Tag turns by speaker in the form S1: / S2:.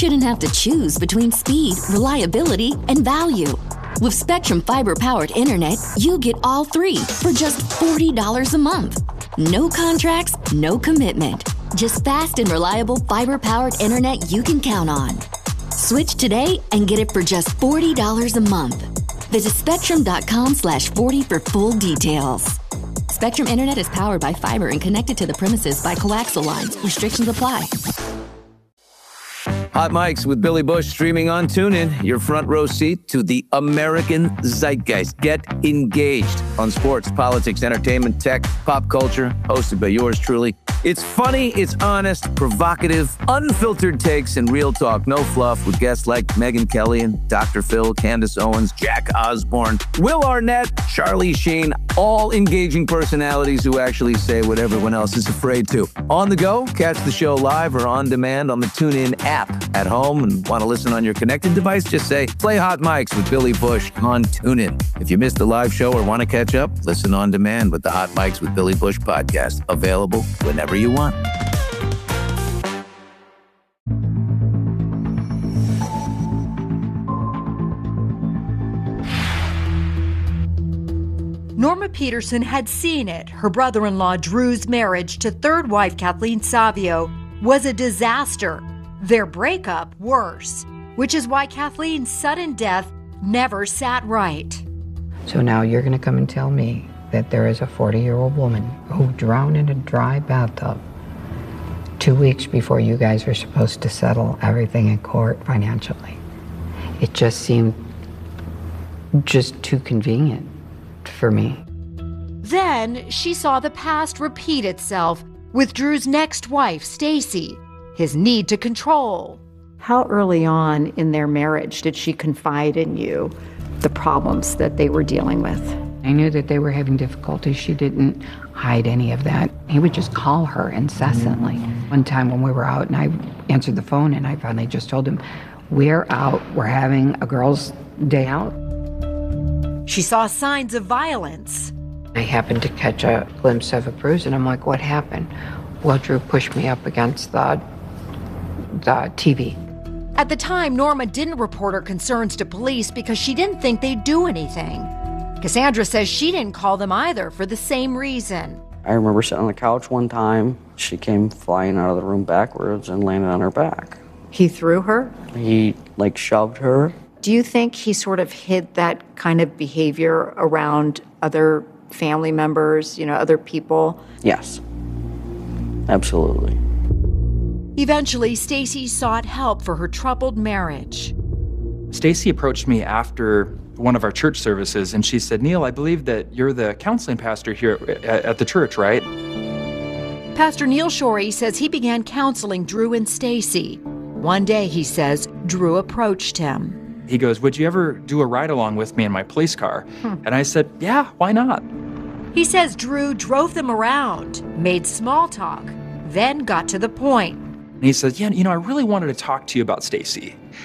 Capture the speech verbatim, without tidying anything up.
S1: shouldn't have to choose between speed, reliability, and value. With Spectrum Fiber-powered internet, you get all three for just forty dollars a month. No contracts, no commitment. Just fast and reliable fiber-powered internet you can count on. Switch today and get it for just forty dollars a month. Visit spectrum.com slash 40 for full details. Spectrum Internet is powered by fiber and connected to the premises by coaxial lines. Restrictions apply.
S2: Hot Mics with Billy Bush streaming on TuneIn. Your front row seat to the American zeitgeist. Get engaged on sports, politics, entertainment, tech, pop culture. Hosted by yours truly. It's funny, it's honest, provocative, unfiltered takes, and real talk. No fluff with guests like Megyn Kelly and Doctor Phil, Candace Owens, Jack Osborne, Will Arnett, Charlie Sheen. All engaging personalities who actually say what everyone else is afraid to. On the go, catch the show live or on demand on the TuneIn app. At home and want to listen on your connected device, just say, play Hot Mics with Billy Bush on TuneIn. If you missed the live show or want to catch up, listen on demand with the Hot Mics with Billy Bush podcast. Available whenever you want.
S3: Norma Peterson had seen it. Her brother-in-law Drew's marriage to third wife Kathleen Savio was a disaster. Their breakup worse, which is why Kathleen's sudden death never sat right.
S4: So now you're going to come and tell me that there is a forty-year-old woman who drowned in a dry bathtub two weeks before you guys were supposed to settle everything in court financially. It just seemed just too convenient for me.
S3: Then she saw the past repeat itself with Drew's next wife, Stacy. His need to control.
S5: How early on in their marriage did she confide in you the problems that they were dealing with?
S4: I knew that they were having difficulties. She didn't hide any of that. He would just call her incessantly. One time when we were out and I answered the phone and I finally just told him, we're out, we're having a girls' day out.
S3: She saw signs of violence.
S4: I happened to catch a glimpse of a bruise and I'm like, what happened? Well, Drew pushed me up against the the T V.
S3: At the time, Norma didn't report her concerns to police because she didn't think they'd do anything. Cassandra says she didn't call them either for the same reason.
S6: I remember sitting on the couch one time. She came flying out of the room backwards and landed on her back.
S5: He threw her?
S6: He, like, shoved her.
S5: Do you think he sort of hid that kind of behavior around other family members, you know, other people?
S6: Yes. Absolutely.
S3: Eventually, Stacy sought help for her troubled marriage.
S7: Stacy approached me after one of our church services, and she said, Neil, I believe that you're the counseling pastor here at, at the church, right?
S3: Pastor Neil Shorey says he began counseling Drew and Stacy. One day, he says, Drew approached him.
S7: He goes, would you ever do a ride-along with me in my police car? Hmm. And I said, yeah, why not?
S3: He says Drew drove them around, made small talk, then got to the point.
S7: And he said, yeah, you know, I really wanted to talk to you about Stacy.